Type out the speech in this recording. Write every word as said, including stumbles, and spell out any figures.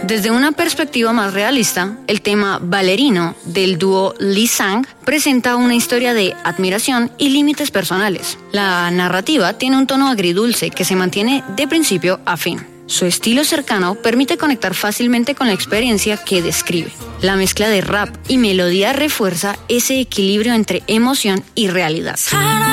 Desde una perspectiva más realista, el tema Ballerino del dúo Lee Sang presenta una historia de admiración y límites personales. La narrativa tiene un tono agridulce que se mantiene de principio a fin. Su estilo cercano permite conectar fácilmente con la experiencia que describe. La mezcla de rap y melodía refuerza ese equilibrio entre emoción y realidad.